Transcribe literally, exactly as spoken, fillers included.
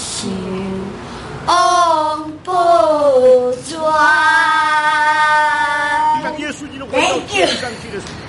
心往不转。 让耶稣基督回到天上去的时候。